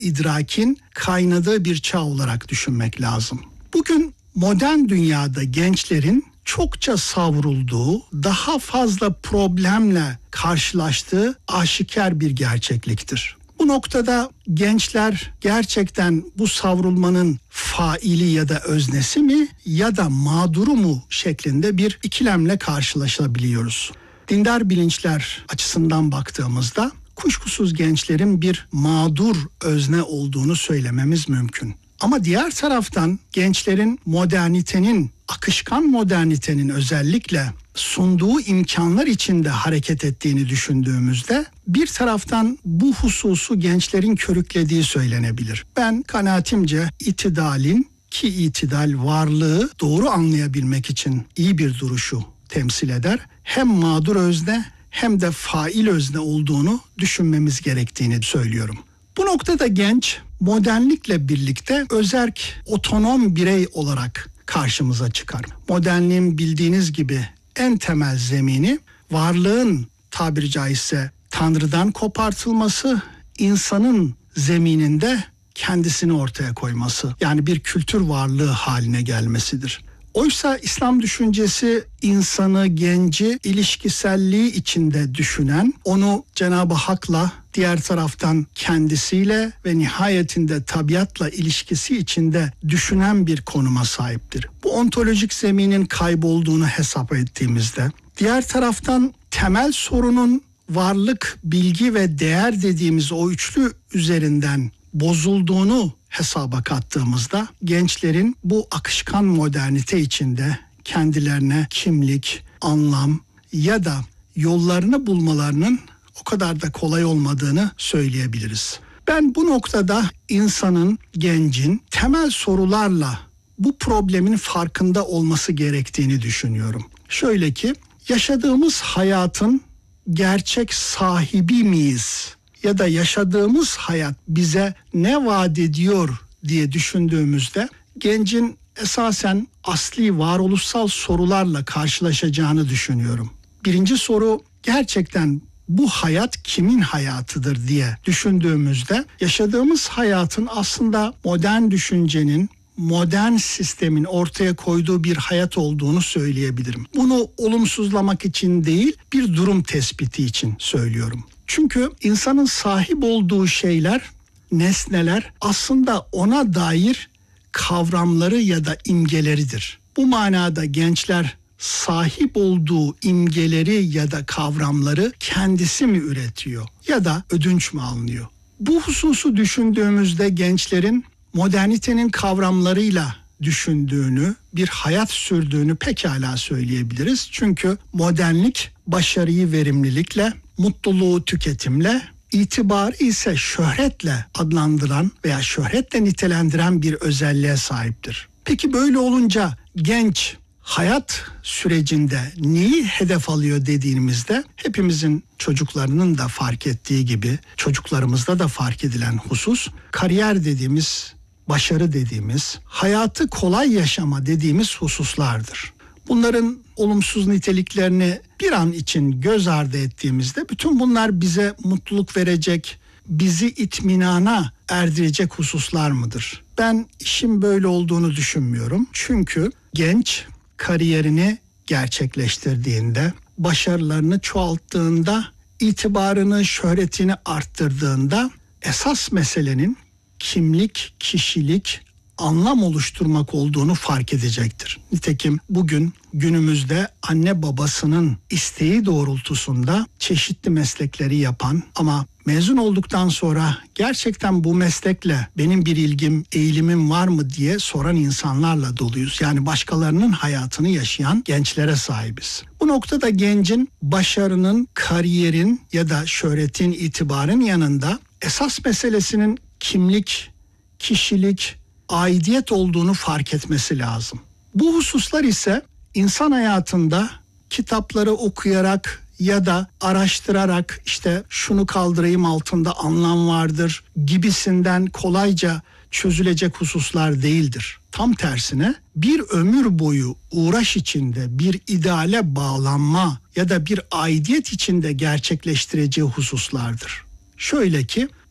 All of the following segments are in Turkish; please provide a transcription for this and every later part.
idrakin kaynadığı bir çağ olarak düşünmek lazım. Bugün modern dünyada gençlerin çokça savrulduğu, daha fazla problemle karşılaştığı aşikar bir gerçekliktir. Bu noktada gençler gerçekten bu savrulmanın faili ya da öznesi mi ya da mağduru mu şeklinde bir ikilemle karşılaşabiliyoruz. Dindar bilinçler açısından baktığımızda kuşkusuz gençlerin bir mağdur özne olduğunu söylememiz mümkün. Ama diğer taraftan gençlerin modernitenin, akışkan modernitenin özellikle sunduğu imkanlar içinde hareket ettiğini düşündüğümüzde bir taraftan bu hususu gençlerin körüklediği söylenebilir. Ben kanaatimce itidalin, ki itidal varlığı doğru anlayabilmek için iyi bir duruşu temsil eder, hem mağdur özne hem de fail özne olduğunu düşünmemiz gerektiğini söylüyorum. Bu noktada genç modernlikle birlikte özerk, otonom birey olarak karşımıza çıkar. Modernliğin bildiğiniz gibi en temel zemini varlığın tabiri caizse Tanrı'dan kopartılması, insanın zemininde kendisini ortaya koyması, yani bir kültür varlığı haline gelmesidir. Oysa İslam düşüncesi insanı, genci ilişkiselliği içinde düşünen, onu Cenab-ı Hak'la, diğer taraftan kendisiyle ve nihayetinde tabiatla ilişkisi içinde düşünen bir konuma sahiptir. Bu ontolojik zeminin kaybolduğunu hesap ettiğimizde, diğer taraftan temel sorunun varlık, bilgi ve değer dediğimiz o üçlü üzerinden bozulduğunu hesaba kattığımızda gençlerin bu akışkan modernite içinde kendilerine kimlik, anlam ya da yollarını bulmalarının o kadar da kolay olmadığını söyleyebiliriz. Ben bu noktada insanın, gencin temel sorularla bu problemin farkında olması gerektiğini düşünüyorum. Şöyle ki, yaşadığımız hayatın gerçek sahibi miyiz? Ya da yaşadığımız hayat bize ne vaat ediyor diye düşündüğümüzde gencin esasen asli varoluşsal sorularla karşılaşacağını düşünüyorum. Birinci soru, gerçekten bu hayat kimin hayatıdır diye düşündüğümüzde yaşadığımız hayatın aslında modern düşüncenin, modern sistemin ortaya koyduğu bir hayat olduğunu söyleyebilirim. Bunu olumsuzlamak için değil, bir durum tespiti için söylüyorum. Çünkü insanın sahip olduğu şeyler, nesneler aslında ona dair kavramları ya da imgeleridir. Bu manada gençler sahip olduğu imgeleri ya da kavramları kendisi mi üretiyor ya da ödünç mü alınıyor? Bu hususu düşündüğümüzde gençlerin modernitenin kavramlarıyla düşündüğünü, bir hayat sürdüğünü pekala söyleyebiliriz. Çünkü modernlik başarıyı verimlilikle, mutluluğu tüketimle, itibarı ise şöhretle adlandıran veya şöhretle nitelendiren bir özelliğe sahiptir. Peki böyle olunca genç hayat sürecinde neyi hedef alıyor dediğimizde hepimizin çocuklarının da fark ettiği gibi çocuklarımızda da fark edilen husus kariyer dediğimiz, başarı dediğimiz, hayatı kolay yaşama dediğimiz hususlardır. Bunların olumsuz niteliklerini bir an için göz ardı ettiğimizde bütün bunlar bize mutluluk verecek, bizi itminana erdirecek hususlar mıdır? Ben işin böyle olduğunu düşünmüyorum. Çünkü genç kariyerini gerçekleştirdiğinde, başarılarını çoğalttığında, itibarını, şöhretini arttırdığında esas meselenin kimlik, kişilik, anlam oluşturmak olduğunu fark edecektir. Nitekim bugün günümüzde anne babasının isteği doğrultusunda çeşitli meslekleri yapan ama mezun olduktan sonra gerçekten bu meslekle benim bir ilgim, eğilimim var mı diye soran insanlarla doluyuz. Yani başkalarının hayatını yaşayan gençlere sahibiz. Bu noktada gencin başarının, kariyerin ya da şöhretin, itibarın yanında esas meselesinin kimlik, kişilik, aidiyet olduğunu fark etmesi lazım. Bu hususlar ise insan hayatında kitapları okuyarak ya da araştırarak işte şunu kaldırayım altında anlam vardır gibisinden kolayca çözülecek hususlar değildir. Tam tersine bir ömür boyu uğraş içinde bir ideale bağlanma ya da bir aidiyet içinde gerçekleştireceği hususlardır. Şöyle ki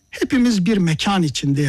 Hepimiz bir mekan içinde